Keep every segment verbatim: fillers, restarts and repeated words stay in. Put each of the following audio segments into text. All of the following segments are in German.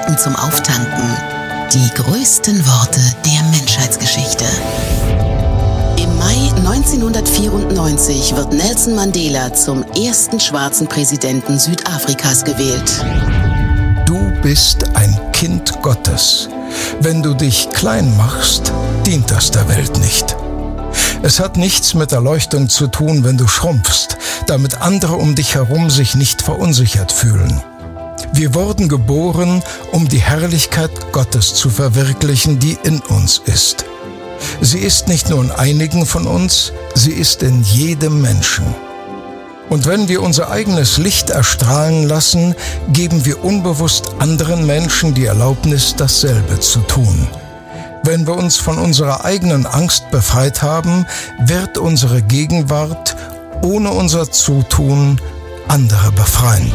Gedanken zum Auftanken. Die größten Worte der Menschheitsgeschichte. Im Mai neunzehnhundertvierundneunzig wird Nelson Mandela zum ersten schwarzen Präsidenten Südafrikas gewählt. Du bist ein Kind Gottes. Wenn du dich klein machst, dient das der Welt nicht. Es hat nichts mit Erleuchtung zu tun, wenn du schrumpfst, damit andere um dich herum sich nicht verunsichert fühlen. Wir wurden geboren, um die Herrlichkeit Gottes zu verwirklichen, die in uns ist. Sie ist nicht nur in einigen von uns, sie ist in jedem Menschen. Und wenn wir unser eigenes Licht erstrahlen lassen, geben wir unbewusst anderen Menschen die Erlaubnis, dasselbe zu tun. Wenn wir uns von unserer eigenen Angst befreit haben, wird unsere Gegenwart ohne unser Zutun andere befreien.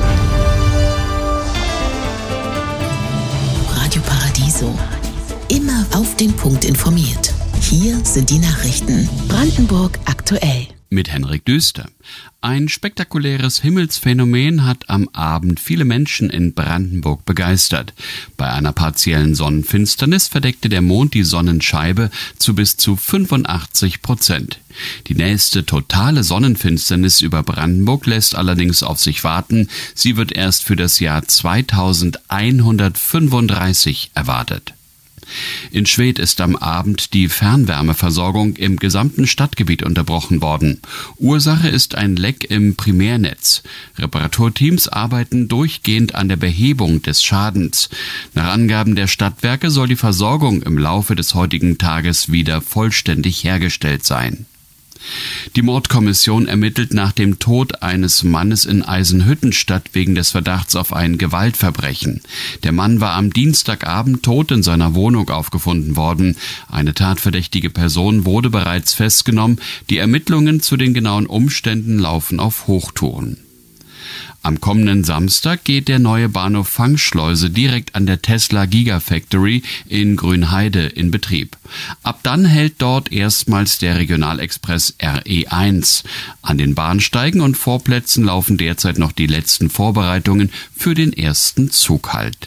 Radio Paradiso. Immer auf den Punkt informiert. Hier sind die Nachrichten. Brandenburg aktuell. Mit Henrik Düster. Ein spektakuläres Himmelsphänomen hat am Abend viele Menschen in Brandenburg begeistert. Bei einer partiellen Sonnenfinsternis verdeckte der Mond die Sonnenscheibe zu bis zu fünfundachtzig Prozent. Die nächste totale Sonnenfinsternis über Brandenburg lässt allerdings auf sich warten. Sie wird erst für das Jahr zweitausendeinhundertfünfunddreißig erwartet. In Schwedt ist am Abend die Fernwärmeversorgung im gesamten Stadtgebiet unterbrochen worden. Ursache ist ein Leck im Primärnetz. Reparaturteams arbeiten durchgehend an der Behebung des Schadens. Nach Angaben der Stadtwerke soll die Versorgung im Laufe des heutigen Tages wieder vollständig hergestellt sein. Die Mordkommission ermittelt nach dem Tod eines Mannes in Eisenhüttenstadt wegen des Verdachts auf ein Gewaltverbrechen. Der Mann war am Dienstagabend tot in seiner Wohnung aufgefunden worden. Eine tatverdächtige Person wurde bereits festgenommen. Die Ermittlungen zu den genauen Umständen laufen auf Hochtouren. Am kommenden Samstag geht der neue Bahnhof Fangschleuse direkt an der Tesla Gigafactory in Grünheide in Betrieb. Ab dann hält dort erstmals der Regionalexpress R E eins. An den Bahnsteigen und Vorplätzen laufen derzeit noch die letzten Vorbereitungen für den ersten Zughalt.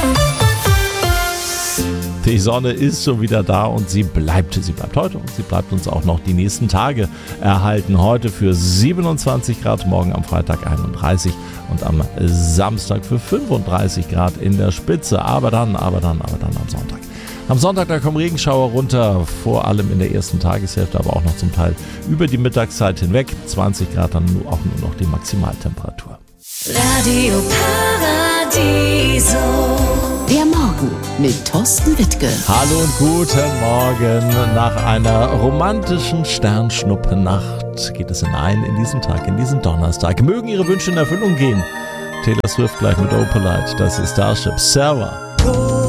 Die Sonne ist schon wieder da und sie bleibt. Sie bleibt heute und sie bleibt uns auch noch die nächsten Tage erhalten. Heute für siebenundzwanzig Grad, morgen am Freitag einunddreißig und am Samstag für fünfunddreißig Grad in der Spitze. Aber dann, aber dann, aber dann am Sonntag. Am Sonntag, da kommen Regenschauer runter, vor allem in der ersten Tageshälfte, aber auch noch zum Teil über die Mittagszeit hinweg. zwanzig Grad dann auch nur noch die Maximaltemperatur. Radio Paradiso. Der Morgen mit Thorsten Wittke. Hallo und guten Morgen. Nach einer romantischen Sternschnuppennacht geht es hinein in diesen Tag, in diesen Donnerstag. Mögen Ihre Wünsche in Erfüllung gehen. Taylor Swift gleich mit Opalite. Das ist Starship. Sarah.